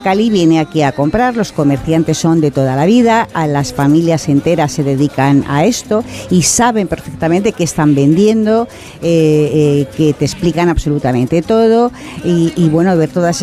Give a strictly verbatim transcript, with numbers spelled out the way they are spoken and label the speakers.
Speaker 1: Cali viene aquí a comprar, los comerciantes son de toda la vida, a las familias enteras se dedican a esto y saben perfectamente qué están vendiendo, eh, eh, que te explican absolutamente todo y, y bueno, ver todas